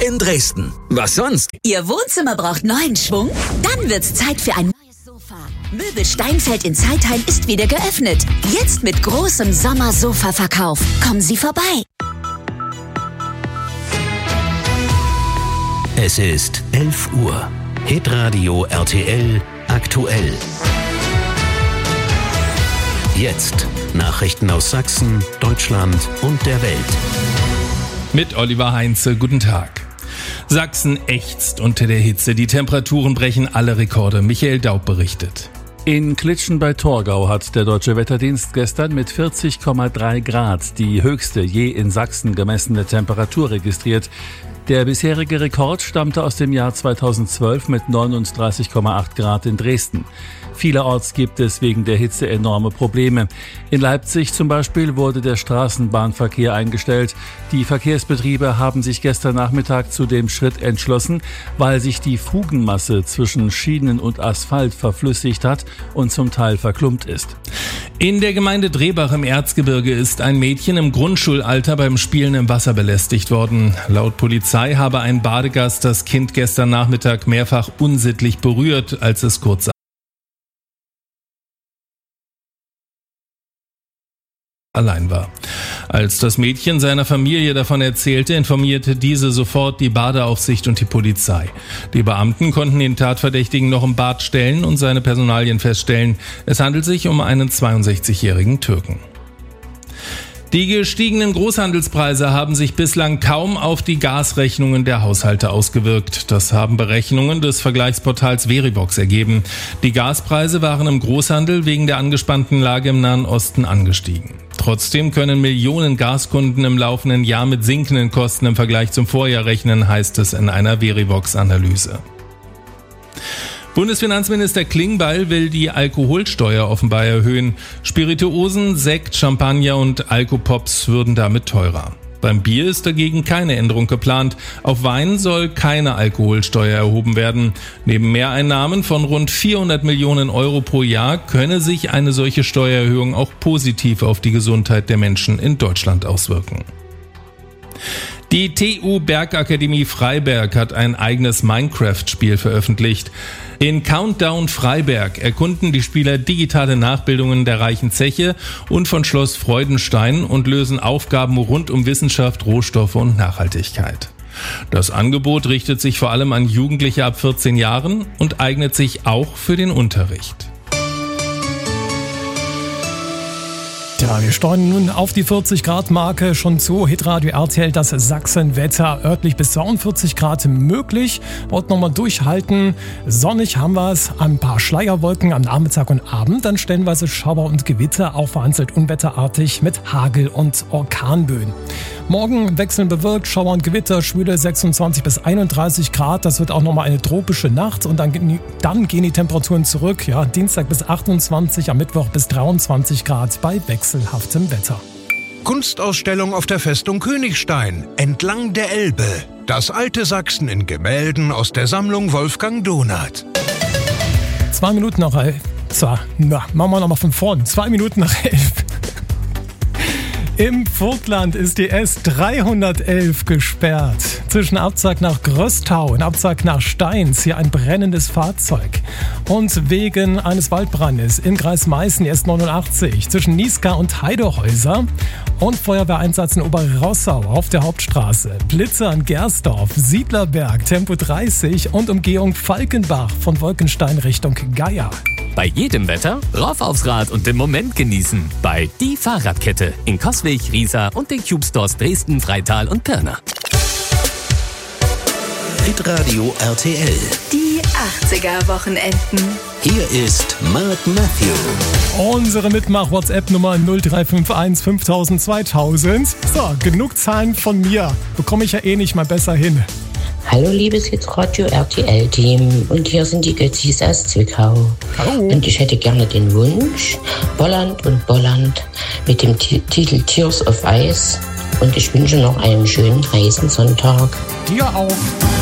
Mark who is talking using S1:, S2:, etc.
S1: in Dresden. Was sonst?
S2: Ihr Wohnzimmer braucht neuen Schwung? Dann wird's Zeit für ein neues Sofa. Möbel Steinfeld in Zeitheim ist wieder geöffnet. Jetzt mit großem Sommersofa-Verkauf. Kommen Sie vorbei.
S3: Es ist 11 Uhr. Hitradio RTL aktuell. Jetzt Nachrichten aus Sachsen, Deutschland und der Welt.
S4: Mit Oliver Heinze, guten Tag. Sachsen ächzt unter der Hitze. Die Temperaturen brechen alle Rekorde. Michael Daub berichtet.
S5: In Klitschen bei Torgau hat der Deutsche Wetterdienst gestern mit 40,3 Grad die höchste je in Sachsen gemessene Temperatur registriert. Der bisherige Rekord stammte aus dem Jahr 2012 mit 39,8 Grad in Dresden. Vielerorts gibt es wegen der Hitze enorme Probleme. In Leipzig zum Beispiel wurde der Straßenbahnverkehr eingestellt. Die Verkehrsbetriebe haben sich gestern Nachmittag zu dem Schritt entschlossen, weil sich die Fugenmasse zwischen Schienen und Asphalt verflüssigt hat und zum Teil verklumpt ist.
S4: In der Gemeinde Drehbach im Erzgebirge ist ein Mädchen im Grundschulalter beim Spielen im Wasser belästigt worden. Laut Polizei habe ein Badegast das Kind gestern Nachmittag mehrfach unsittlich berührt, als es kurz allein war. Als das Mädchen seiner Familie davon erzählte, informierte diese sofort die Badeaufsicht und die Polizei. Die Beamten konnten den Tatverdächtigen noch im Bad stellen und seine Personalien feststellen. Es handelt sich um einen 62-jährigen Türken. Die gestiegenen Großhandelspreise haben sich bislang kaum auf die Gasrechnungen der Haushalte ausgewirkt. Das haben Berechnungen des Vergleichsportals Verivox ergeben. Die Gaspreise waren im Großhandel wegen der angespannten Lage im Nahen Osten angestiegen. Trotzdem können Millionen Gaskunden im laufenden Jahr mit sinkenden Kosten im Vergleich zum Vorjahr rechnen, heißt es in einer Verivox-Analyse. Bundesfinanzminister Klingbeil will die Alkoholsteuer offenbar erhöhen. Spirituosen, Sekt, Champagner und Alkopops würden damit teurer. Beim Bier ist dagegen keine Änderung geplant. Auf Wein soll keine Alkoholsteuer erhoben werden. Neben Mehreinnahmen von rund 400 Millionen Euro pro Jahr könne sich eine solche Steuererhöhung auch positiv auf die Gesundheit der Menschen in Deutschland auswirken. Die TU Bergakademie Freiberg hat ein eigenes Minecraft-Spiel veröffentlicht. In Countdown Freiberg erkunden die Spieler digitale Nachbildungen der reichen Zeche und von Schloss Freudenstein und lösen Aufgaben rund um Wissenschaft, Rohstoffe und Nachhaltigkeit. Das Angebot richtet sich vor allem an Jugendliche ab 14 Jahren und eignet sich auch für den Unterricht.
S6: Ja, wir steuern nun auf die 40-Grad-Marke schon zu. Hitradio RTL, das Sachsenwetter, örtlich bis 42 Grad möglich. Wollt nochmal durchhalten. Sonnig haben wir es, ein paar Schleierwolken am Nachmittag und Abend, dann stellenweise Schauer und Gewitter, auch vereinzelt unwetterartig mit Hagel und Orkanböen. Morgen wechseln bewölkt, Schauer und Gewitter, schwüle 26 bis 31 Grad. Das wird auch nochmal eine tropische Nacht und dann gehen die Temperaturen zurück. Ja, Dienstag bis 28, am Mittwoch bis 23 Grad bei wechselhaftem Wetter.
S7: Kunstausstellung auf der Festung Königstein, entlang der Elbe. Das alte Sachsen in Gemälden aus der Sammlung Wolfgang Donath.
S6: 2 Minuten nach 11. Machen wir nochmal von vorn. 2 Minuten nach 11. Im Vogtland ist die S311 gesperrt. Zwischen Abzag nach Gröstau und Abzag nach Steins hier ein brennendes Fahrzeug. Und wegen eines Waldbrandes im Kreis Meißen die S89 zwischen Nieská und Heidehäuser und Feuerwehreinsatz in Oberrossau auf der Hauptstraße. Blitze an Gersdorf, Siedlerberg, Tempo 30 und Umgehung Falkenbach von Wolkenstein Richtung Geier.
S8: Bei jedem Wetter rauf aufs Rad und den Moment genießen. Bei Die Fahrradkette in Coswig, Riesa und den Cube Stores Dresden, Freital und Pirna.
S3: Hitradio RTL.
S2: Die 80er-Wochenenden.
S3: Hier ist Mark Matthew.
S6: Unsere Mitmach-WhatsApp-Nummer 0351 5000 2000. So, genug Zahlen von mir. Bekomme ich ja eh nicht mal besser hin.
S9: Hallo liebes Hitradio RTL-Team und hier sind die Götzis aus Zwickau.
S6: Hallo.
S9: Und ich hätte gerne den Wunsch, Bolland und Bolland mit dem Titel Tears of Ice und ich wünsche noch einen schönen heißen Sonntag.
S6: Dir auch.